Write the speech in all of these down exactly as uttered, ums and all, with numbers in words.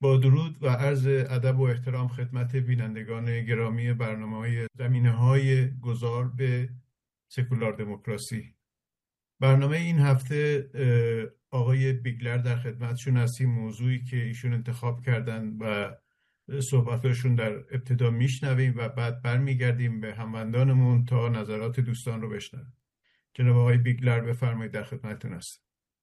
با درود و عرض ادب و احترام خدمت بینندگان گرامی برنامه‌های زمینه‌های گذار به سکولار دموکراسی. برنامه این هفته آقای بیگلر در خدمتشون هستیم. موضوعی که ایشون انتخاب کردن و صحبتاشون در ابتدا میشنویم و بعد برمیگردیم به هموندانمون تا نظرات دوستان رو بشنویم. جناب آقای بیگلر بفرمایید، در خدمتتون هستیم.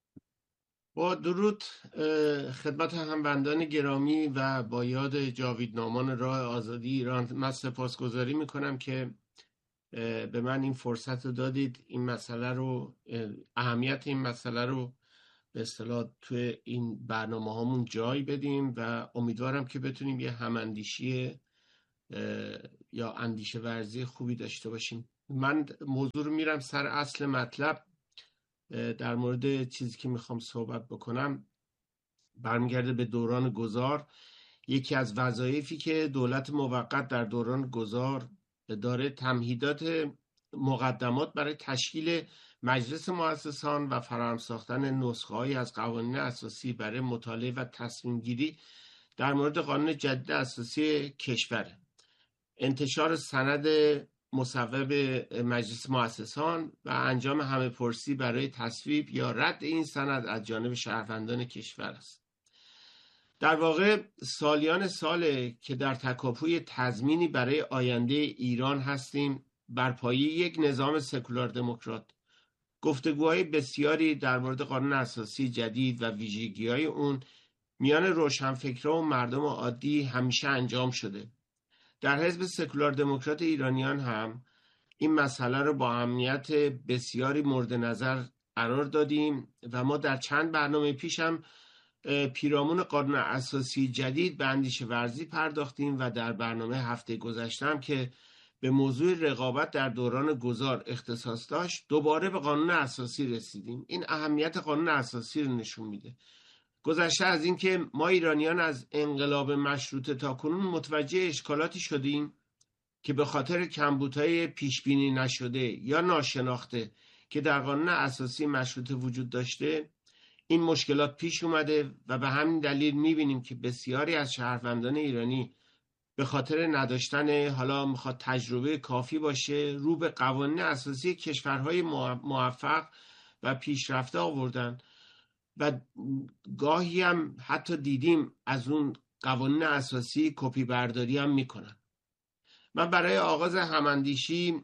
با درود خدمت هموندان گرامی و با یاد جاویدنامان راه آزادی ایران، من سپاسگزاری میکنم که به من این فرصت رو دادید این مسئله رو، اهمیت این مسئله رو به اصطلاح توی این برنامه هامون جای بدیم و امیدوارم که بتونیم یه هماندیشی یا اندیشه ورزی خوبی داشته باشیم. من موضوع رو میرم سر اصل مطلب. در مورد چیزی که میخوام صحبت بکنم برمیگرده به دوران گذار. یکی از وظایفی که دولت موقت در دوران گذار داره تمهیدات مقدمات برای تشکیل مجلس مؤسسان و فراهم ساختن نسخه‌هایی از قوانین اساسی برای مطالعه و تصمیم گیری در مورد قانون جدید اساسی کشور، انتشار سند مصوب مجلس مؤسسان و انجام همه پرسی برای تصویب یا رد این سند از جانب شهروندان کشور است. در واقع سالیان ساله که در تکاپوی تضمینی برای آینده ایران هستیم بر پایه یک نظام سکولار دموکرات. گفتگوهای بسیاری در مورد قانون اساسی جدید و ویژگی‌های اون میان روشنفکران و مردم عادی همیشه انجام شده. در حزب سکولار دموکرات ایرانیان هم این مسئله رو با اهمیت بسیاری مورد نظر قرار دادیم و ما در چند برنامه پیش هم پیرامون قانون اساسی جدید به اندیشه ورزی پرداختیم و در برنامه هفته گذشته هم که به موضوع رقابت در دوران گذار اختصاص داشت دوباره به قانون اساسی رسیدیم. این اهمیت قانون اساسی رو نشون میده. گذشته از این که ما ایرانیان از انقلاب مشروطه تا کنون متوجه اشکالاتی شدیم که به خاطر کمبودهای پیشبینی نشده یا ناشناخته که در قانون اساسی مشروطه وجود داشته این مشکلات پیش اومده و به همین دلیل میبینیم که بسیاری از شهروندان ایرانی به خاطر نداشتن حالا میخواد تجربه کافی باشه رو به قوانین اساسی کشورهای موفق و پیشرفته آوردن و گاهی هم حتی دیدیم از اون قوانین اساسی کپی برداری هم میکنن. من برای آغاز هماندیشی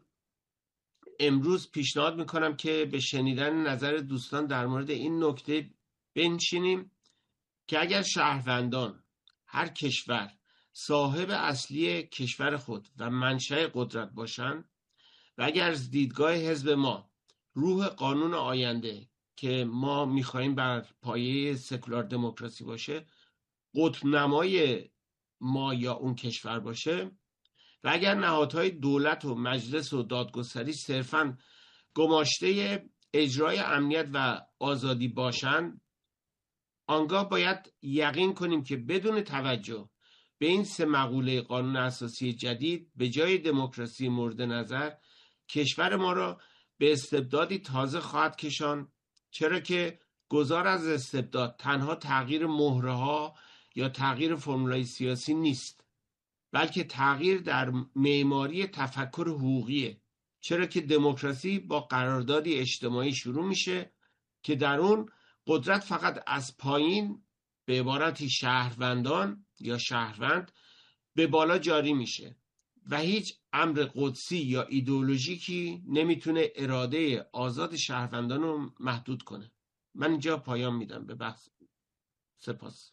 امروز پیشنهاد میکنم که به شنیدن نظر دوستان در مورد این نکته بنشینیم که اگر شهروندان هر کشور صاحب اصلی کشور خود و منشأ قدرت باشند و اگر از دیدگاه حزب ما روح قانون آینده که ما میخواییم بر پایه سکولار دموکراسی باشه قطب نمای ما یا اون کشور باشه و اگر نهادهای دولت و مجلس و دادگستری صرفاً گماشته اجرای امنیت و آزادی باشند، آنگاه باید یقین کنیم که بدون توجه به این سه مقوله قانون اساسی جدید به جای دموکراسی مورد نظر کشور ما را به استبدادی تازه خواهد کشاند، چرا که گذار از استبداد تنها تغییر مهره‌ها یا تغییر فرمولای سیاسی نیست، بلکه تغییر در معماری تفکر حقوقیه، چرا که دموکراسی با قراردادی اجتماعی شروع میشه که در اون قدرت فقط از پایین به عبارتی شهروندان یا شهروند به بالا جاری میشه و هیچ امر قدسی یا ایدئولوژیکی نمیتونه اراده آزاد شهروندان رو محدود کنه. من اینجا پایان میدم به بحث. سپاس.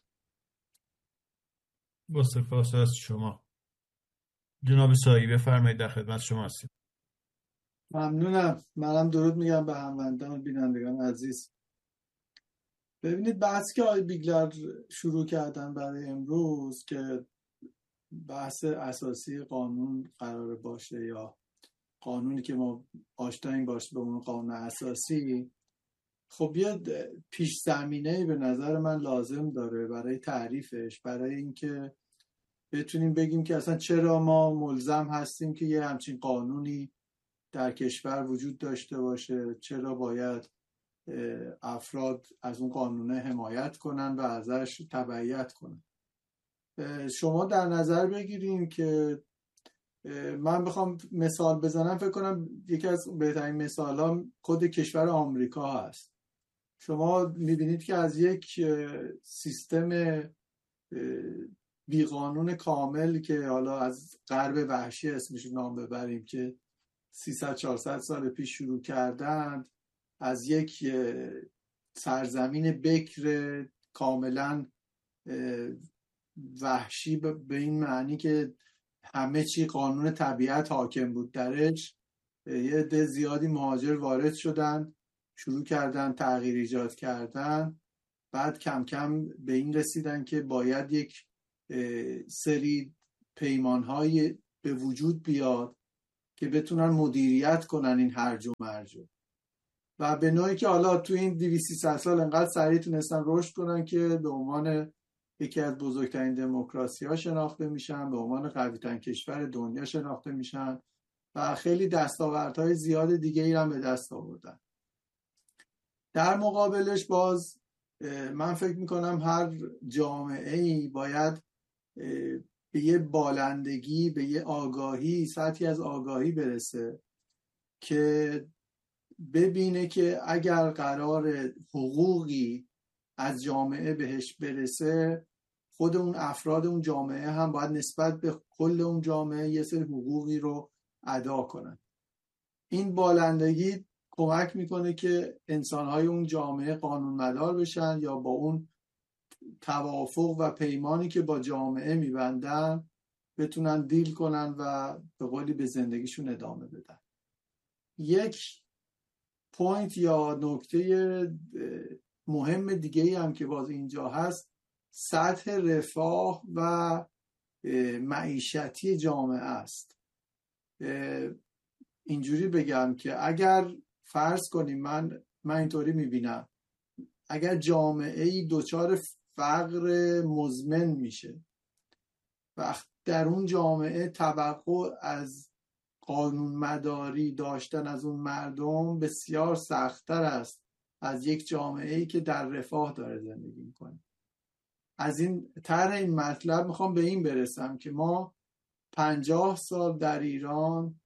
با سپاس از شما. جناب سایی بفرمایید، در خدمت شما هستیم. ممنونم. منم درود میگم به هموندان و بینندگان عزیز. ببینید بحثی که آقای بیگلر شروع کردن برای امروز که بحث اساسی قانون قرار باشه یا قانونی که ما آشناییم باشه به اون قانون اساسی، خب یه پیش زمینه‌ای به نظر من لازم داره برای تعریفش، برای اینکه بتونیم بگیم که اصلا چرا ما ملزم هستیم که یه همچین قانونی در کشور وجود داشته باشه، چرا باید افراد از اون قانونه حمایت کنن و ازش تبعیت کنن. شما در نظر بگیریم که من بخوام مثال بزنم، فکر کنم یکی از بهترین مثال ها خود کشور آمریکا هست. شما میبینید که از یک سیستم بیقانون کامل که حالا از غرب وحشی اسمش نام ببریم که سیصد چهارصد سال پیش شروع کردند، از یک سرزمین بکر کاملا وحشی به این معنی که همه چی قانون طبیعت حاکم بود درش، یه عده زیادی مهاجر وارد شدن، شروع کردن تغییر ایجاد کردن، بعد کم کم به این رسیدن که باید یک سری پیمانهای به وجود بیاد که بتونن مدیریت کنن این هرج و مرج، و به نوعی که حالا تو این دویست سیصد سال انقدر سریع تونستن رشد کنن که به عنوان یکی از بزرگترین دموکراسی ها شناخته میشن، به عنوان قوی ترین کشور دنیا شناخته میشن و خیلی دستاوردهای زیاد دیگه ای هم به دست آوردن. در مقابلش باز من فکر میکنم هر جامعه ای باید به یه بالندگی، به یه آگاهی، سطحی از آگاهی برسه که ببینه که اگر قرار حقوقی از جامعه بهش برسه، خود اون افراد اون جامعه هم باید نسبت به کل اون جامعه یه سری حقوقی رو ادا کنن. این بالندگی کمک میکنه که انسانهای اون جامعه قانونمدار بشن یا با اون توافق و پیمانی که با جامعه میبندن بتونن دیل کنن و به قولی به زندگیشون ادامه بدن. یک پوینت یا نکته مهم دیگه ای هم که باز اینجا هست، سطح رفاه و معیشتی جامعه است. اینجوری بگم که اگر فرض کنیم، من من اینطوری میبینم، اگر جامعه ای دچار فقر مزمن میشه و در اون جامعه توقع از قانون مداری داشتن از اون مردم بسیار سخت‌تر است از یک جامعه ای که در رفاه داره زندگی میکنه. از این طرح این مطلب میخوام به این برسم که ما پنجاه سال در ایران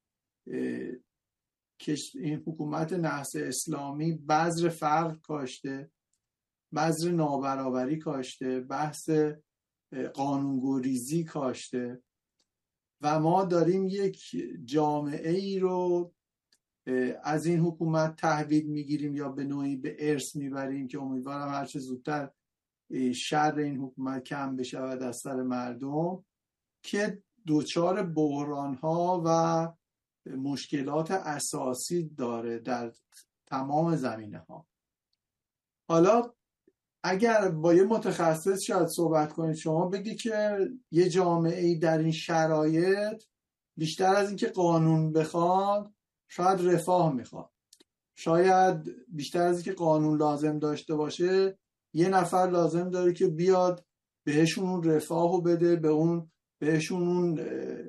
که این حکومت نهضت اسلامی بذر فقر کاشته، بذر نابرابری کاشته، بحث قانونگریزی کاشته و ما داریم یک جامعه ای رو از این حکومت تحویل میگیریم یا به نوعی به ارث میبریم که امیدوارم هر چه زودتر شر این حکومت کم بشه از سر مردم، که دوچار بحران ها و مشکلات اساسی داره در تمام زمینه ها. حالا اگر با یه متخصص شاید صحبت کنید، شما بگی که یه جامعه ای در این شرایط بیشتر از اینکه قانون بخواد شاید رفاه میخواد، شاید بیشتر از اینکه قانون لازم داشته باشه یه نفر لازم داره که بیاد بهشون اون رفاهو بده، به اون بهشون اون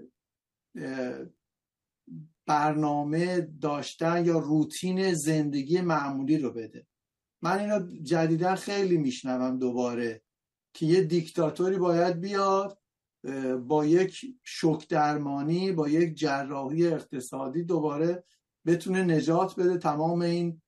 برنامه داشتن یا روتین زندگی معمولی رو بده. من اینو جدیدا خیلی میشنوم دوباره که یه دیکتاتوری باید بیاد با یک شوک درمانی، با یک جراحی اقتصادی دوباره بتونه نجات بده تمام این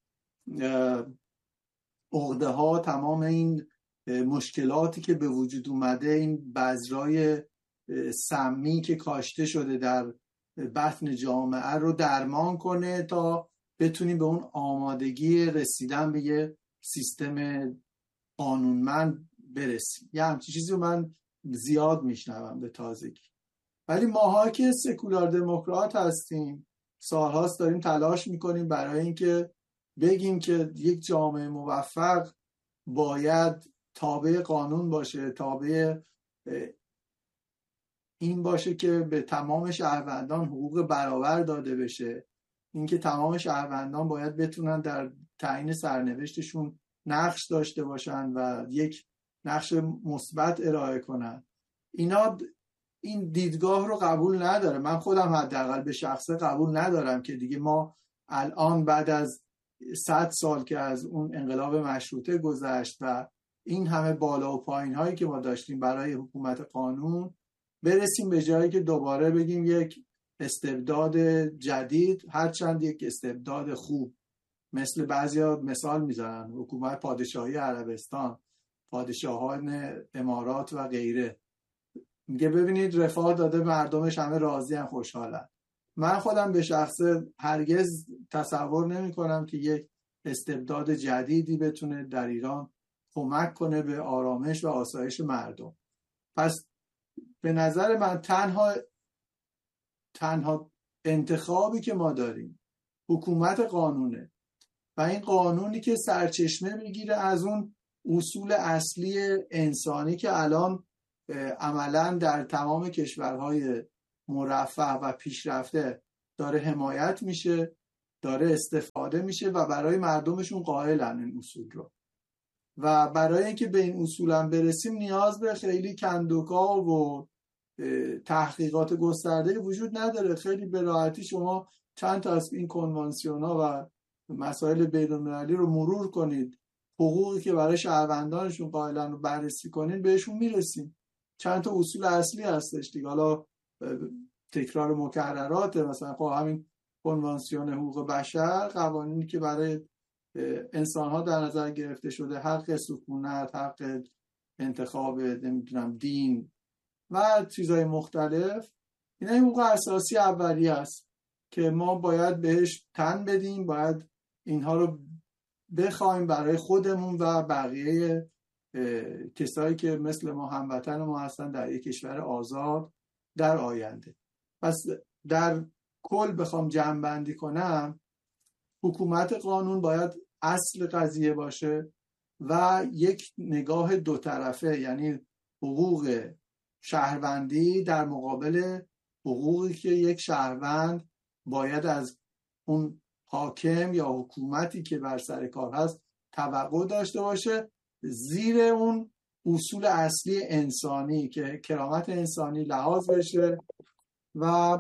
عقده ها، تمام این مشکلاتی که به وجود اومده، این بذرای سمی که کاشته شده در بطن جامعه رو درمان کنه تا بتونیم به اون آمادگی رسیدن به یه سیستم قانونمند برسیم. یه همچین چیزی رو من زیاد میشنوم به تازگی. ولی ماها که سکولار دموکرات هستیم، سالهاست داریم تلاش میکنیم برای اینکه بگیم که یک جامعه موفق باید تابع قانون باشه، تابع این باشه که به تمام شهروندان حقوق برابر داده بشه، اینکه تمام شهروندان باید بتونن در تعیین سرنوشتشون نقش داشته باشن و یک نقش مثبت ارائه کنن. اینا این دیدگاه رو قبول نداره. من خودم حداقل به شخصه قبول ندارم که دیگه ما الان بعد از صد سال که از اون انقلاب مشروطه گذشت و این همه بالا و پایین هایی که ما داشتیم برای حکومت قانون برسیم به جایی که دوباره بگیم یک استبداد جدید، هرچند یک استبداد خوب، مثل بعضیا مثال میزنن حکومت پادشاهی عربستان، پادشاهان امارات و غیره. میگه ببینید رفاه داده، مردمش همه راضی ان، خوشحالن. من خودم به شخصه هرگز تصور نمی کنم که یک استبداد جدیدی بتونه در ایران کمک کنه به آرامش و آسایش مردم. پس به نظر من تنها تنها انتخابی که ما داریم حکومت قانونه و این قانونی که سرچشمه میگیره از اون اصول اصلی انسانی که الان عملاً در تمام کشورهای مرفه و پیشرفته داره حمایت میشه، داره استفاده میشه و برای مردمشون قائلن این اصول رو. و برای اینکه به این اصول هم برسیم نیاز به خیلی کندوکاو و تحقیقات گسترده وجود نداره. خیلی به راحتی شما چند تا از این کنوانسیون ها و مسائل بین‌المللی رو مرور کنید، حقوقی که برای شهروندانشون قائلن رو بررسی کنید، بهشون میرسیم. چند تا اصول اصلی هستش دیگه، حالا تکرار مکررات، مثلا خب همین کنوانسیون حقوق بشر، قوانینی که برای انسان‌ها در نظر گرفته شده، حق سکونت، حق انتخاب، نمیدونم دین و چیزهای مختلف، اینا حقوق اساسی اولیه است که ما باید بهش تن بدیم، باید اینها رو بخوایم برای خودمون و بقیه کسایی که مثل ما هموطن ما هستن در یک کشور آزاد در آینده. پس در کل بخوام جمع بندی کنم، حکومت قانون باید اصل قضیه باشه و یک نگاه دو طرفه، یعنی حقوق شهروندی در مقابل حقوقی که یک شهروند باید از اون حاکم یا حکومتی که بر سر کار هست توقع داشته باشه، زیر اون اصول اصلی انسانی که کرامت انسانی لحاظ بشه و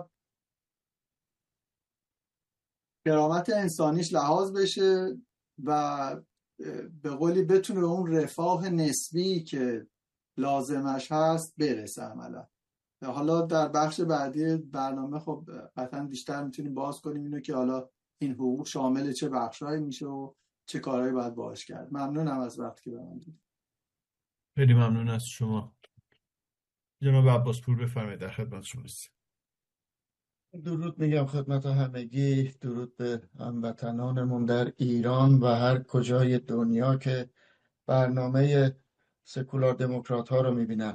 کرامت انسانیش لحاظ بشه و به قولی بتونه اون رفاه نسبی که لازمش هست برسه عملا. حالا در بخش بعدی برنامه خب قطعا بیشتر میتونیم باز کنیم اینو که حالا این حقوق شامل چه بخشایی میشه و چه کارهایی باید باهاش کرد. ممنونم از وقتی که به من دادید. خیلی ممنون از شما. جناب عباس پور بفرمایید، در خدمت شما هستم. درود میگم خدمت همگی، درود به هموطنانمون در ایران و هر کجای دنیا که برنامه سکولار دموکرات ها رو میبینن.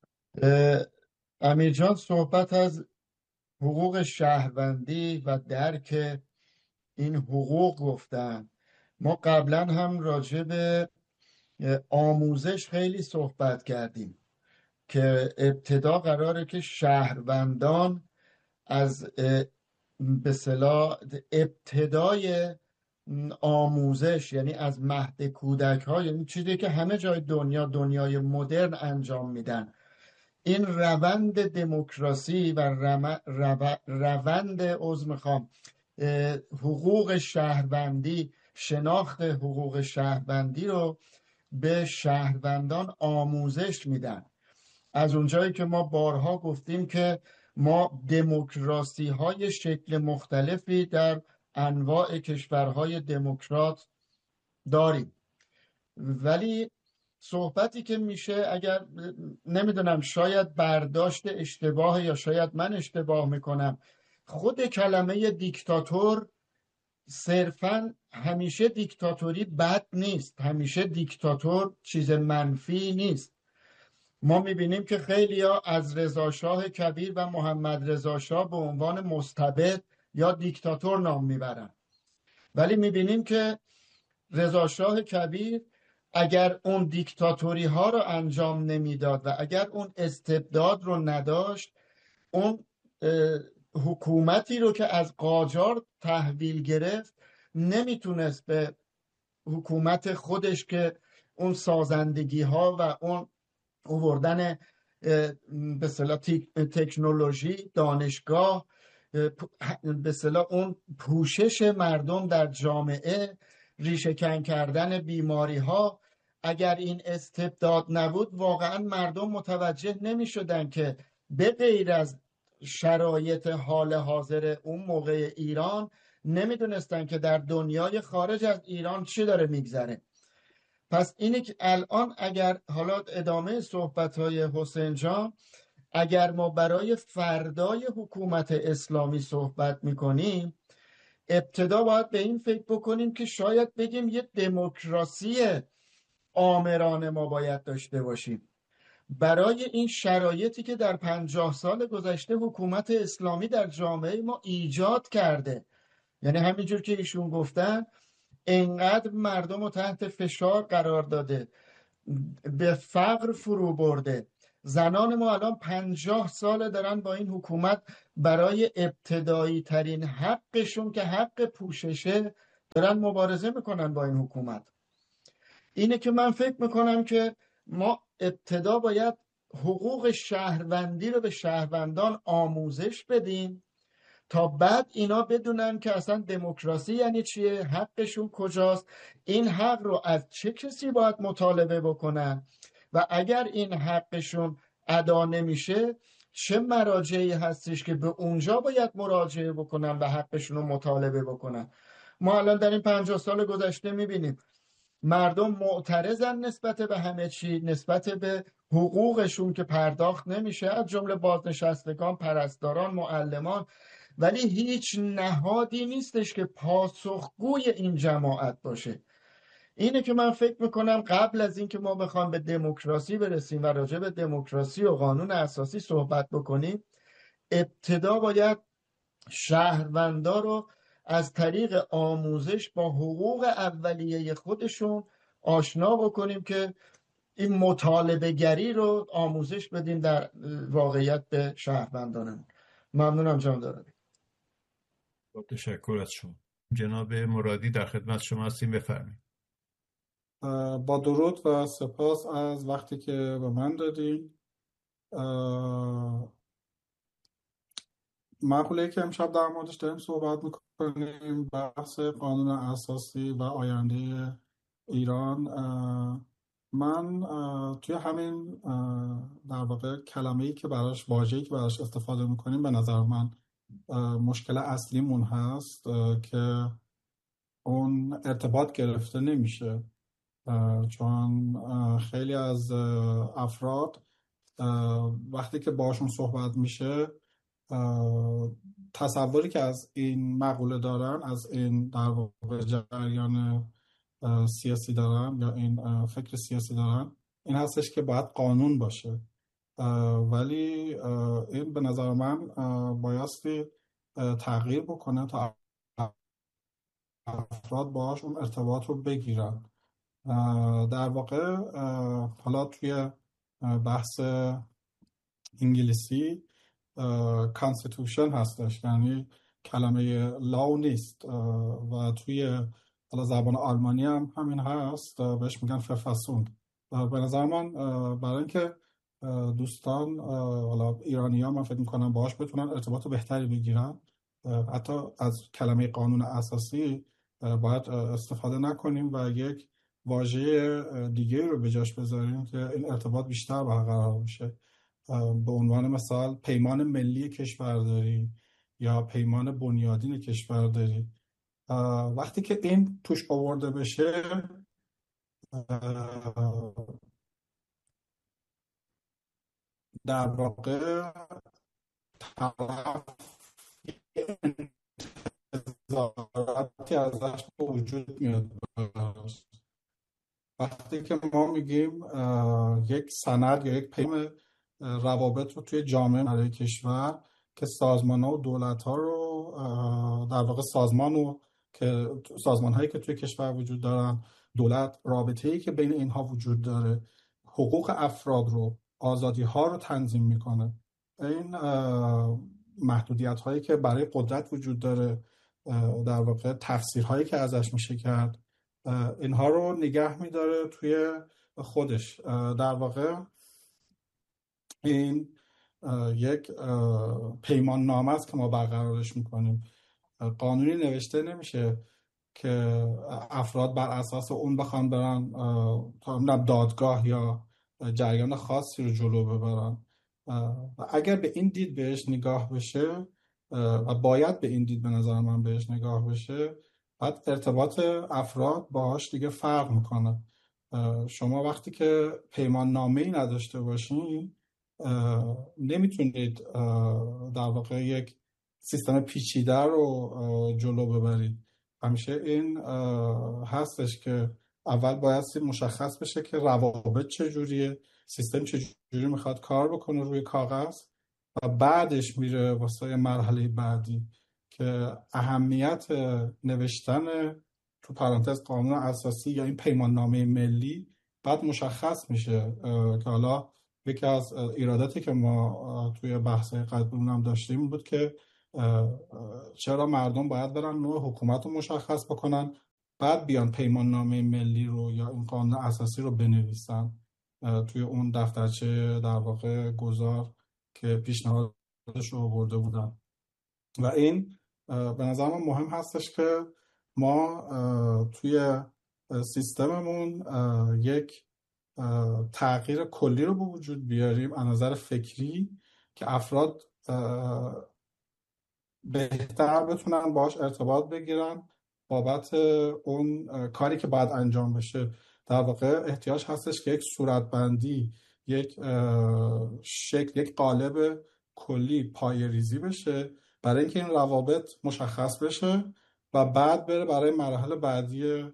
امیر جان صحبت از حقوق شهروندی و درک این حقوق گفتن. ما قبلا هم راجع به آموزش خیلی صحبت کردیم که ابتدا قراره که شهروندان از به اصطلاح ابتدای آموزش، یعنی از مهد کودک ها، یعنی چیزی که همه جای دنیا دنیای مدرن انجام میدن، این روند دموکراسی و روند عذر میخوام حقوق شهروندی، شناخت حقوق شهروندی رو به شهروندان آموزش میدن. از اونجایی که ما بارها گفتیم که ما دموکراسی های شکل مختلفی در انواع کشورهای دموکرات داریم، ولی صحبتی که میشه، اگر نمیدونم شاید برداشت اشتباه یا شاید من اشتباه میکنم، خود کلمه دیکتاتور صرفاً همیشه دیکتاتوری بد نیست، همیشه دیکتاتور چیز منفی نیست. ما میبینیم که خیلی ها از رضا شاه کبیر و محمد رضا شاه به عنوان مستبد یا دیکتاتور نام میبرن، ولی میبینیم که رضا شاه کبیر اگر اون دیکتاتوری ها رو انجام نمیداد و اگر اون استبداد رو نداشت، اون حکومتی رو که از قاجار تحویل گرفت نمیتونست به حکومت خودش که اون سازندگی ها و اون آوردن به اصطلاح تکنولوژی، دانشگاه، به اصطلاح اون پوشش مردم در جامعه، ریشه کن کردن بیماری ها، اگر این استبداد نبود واقعا مردم متوجه نمی شدن که به غیر از شرایط حال حاضر اون موقع ایران نمیدونستن که در دنیای خارج از ایران چی داره میگذره. پس اینه که الان اگر حالا ادامه صحبت‌های حسین جان، اگر ما برای فردای حکومت اسلامی صحبت میکنیم، ابتدا باید به این فکر بکنیم که شاید بگیم یه دموکراسی آمرانه ما باید داشته باشیم. برای این شرایطی که در پنجاه سال گذشته حکومت اسلامی در جامعه ما ایجاد کرده، یعنی همینجور که ایشون گفتن انقدر مردم رو تحت فشار قرار داده، به فقر فرو برده. زنان ما الان پنجاه ساله دارن با این حکومت برای ابتدایی ترین حقشون که حق پوششه دارن مبارزه میکنن با این حکومت. اینه که من فکر میکنم که ما ابتدا باید حقوق شهروندی رو به شهروندان آموزش بدیم تا بعد اینا بدونن که اصلا دموکراسی یعنی چیه، حقشون کجاست، این حق رو از چه کسی باید مطالبه بکنن و اگر این حقشون ادا نمیشه چه مراجعی هستش که به اونجا باید مراجعه بکنن و حقشون رو مطالبه بکنن. ما الان در این پنجاه سال گذشته میبینیم مردم معترضن نسبت به همه چی، نسبت به حقوقشون که پرداخت نمیشه، از جمله بازنشستگان، پرستاران، معلمان، ولی هیچ نهادی نیستش که پاسخگوی این جماعت باشه. اینه که من فکر میکنم قبل از این که ما بخوام به دموکراسی برسیم و راجع به دموکراسی و قانون اساسی صحبت بکنیم، ابتدا باید شهروندا رو از طریق آموزش با حقوق اولیه خودشون آشنا بکنیم که این مطالبه گری رو آموزش بدیم در واقعیت به شهروندانمون. ممنونم جان دارم. با تشکر از شما. جناب مرادی در خدمت شما هستیم، بفرمایید. با درود و سپاس از وقتی که به من دادین. مقوله‌ای که امشب در موردش داریم صحبت میکنیم بحث قانون اساسی و آینده ایران. من توی همین در واقع کلمه‌ای که براش، واژه‌ای که براش استفاده میکنیم، به نظر من مشکل اصلیمون هست که اون ارتباط گرفته نمیشه، چون خیلی از افراد وقتی که باشون صحبت میشه تصوری که از این مقوله دارن، از این در واقع جریان سیاسی دارن یا این فکر سیاسی دارن، این هستش که باید قانون باشه. ولی این به نظر من بایستی تغییر بکنه تا افراد باهاش اون ارتباط رو بگیرن. در واقع حالا توی بحث انگلیسی کانستیتوشن هستش، یعنی کلمه لاو نیست، و توی حالا زبان آلمانی هم همین هست، بهش میگن فرفاسون. به نظر من برای اینکه دوستان حالا ایرانی ها من فکر میکنم باهاش بتونن ارتباط بهتری بگیرن، حتی از کلمه قانون اساسی باید استفاده نکنیم و یک واژه دیگه رو به جاش بذاریم که این ارتباط بیشتر برقرار بشه. به عنوان مثال پیمان ملی کشورداری یا پیمان بنیادین کشورداری. وقتی که این توش آورده بشه در واقع طرف انتظاراتی ازش به وجود میاد. وقتی که ما میگیم یک سند یا یک پیمان روابط رو توی جامعه برای کشور که سازمان ها و دولت ها رو در واقع سازمان و که سازمان هایی که توی کشور وجود دارن، دولت، رابطه ای که بین اینها وجود داره، حقوق افراد رو، آزادی ها رو تنظیم میکنه. این محدودیت هایی که برای قدرت وجود داره، در واقع تفسیر هایی که ازش میشه کرد، اینها رو نگه میداره توی خودش. در واقع این یک پیمان نامه است که ما برقرارش میکنیم. قانونی نوشته نمیشه که افراد بر اساس اون بخوان برن تا دادگاه یا جریان خاصی رو جلو ببرن. و اگر به این دید بهش نگاه بشه و باید به این دید به نظر من بهش نگاه بشه، بعد ارتباط افراد باهاش دیگه فرق میکنه. شما وقتی که پیمان نامه‌ای نداشته باشین نمیتونید در واقع یک سیستم پیچیده رو جلو ببرید. همیشه این هستش که اول باید مشخص بشه که روابط چجوریه، سیستم چجوری میخواد کار بکنه روی کاغذ، و بعدش میره واسه مرحله بعدی که اهمیت نوشتن تو پرانتز قانون اساسی یا این پیمان نامه ملی بعد مشخص میشه. که حالا یکی از ایراداتی که ما توی بحث قبلی هم داشتیم بود که چرا مردم باید برن نوع حکومت رو مشخص بکنن بعد بیان پیمان نامه ملی رو یا این قانون اساسی رو بنویسن توی اون دفترچه در واقع گذار که پیشنهادش رو آورده بودن. و این به نظر من مهم هستش که ما توی سیستممون یک تغییر کلی رو به وجود بیاریم از نظر فکری که افراد بهتر بتونن باش ارتباط بگیرن بابت اون کاری که باید انجام بشه. در واقع احتیاج هستش که یک صورتبندی، یک شکل، یک قالب کلی پایه ریزی بشه برای اینکه این روابط مشخص بشه و بعد بره برای مراحل بعدی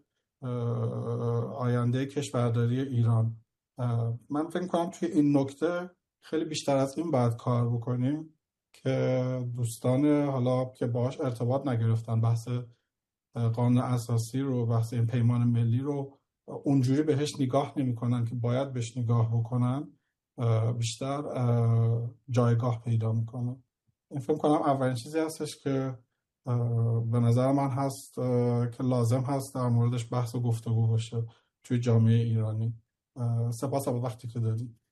آینده کشورداری ایران. من فکر کنم توی این نکته خیلی بیشتر از این باید کار بکنیم که دوستان حالا که باهاش ارتباط نگرفتن بحث قانون اساسی رو، بحث این پیمان ملی رو اونجوری بهش نگاه نمی کنن که باید بهش نگاه بکنن، بیشتر جایگاه پیدا میکنه. این فکر کنم اولین چیزی هستش که به نظر من هست که لازم هست در موردش بحث و گفتگو باشه توی جامعه ایرانی. سپاس از وقتی که دادید.